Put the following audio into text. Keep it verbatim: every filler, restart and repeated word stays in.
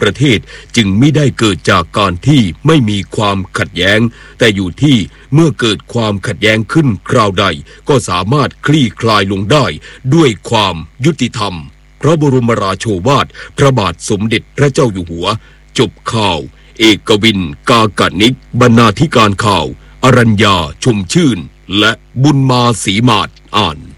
ประเทศจึงไม่ได้เกิดจากการที่ไม่มีความขัดแย้งแต่อยู่ที่เมื่อเกิดความขัดแย้งขึ้นคราวใดก็สามารถคลี่คลายลงได้ด้วยความยุติธรรมพระบรมราโชวาทพระบาทสมเด็จพระเจ้าอยู่หัวจบข่าวเอกวินกากนิกบรรณาธิการข่าวอรัญญาชมชื่นและบุญมาศรีมาศอ่าน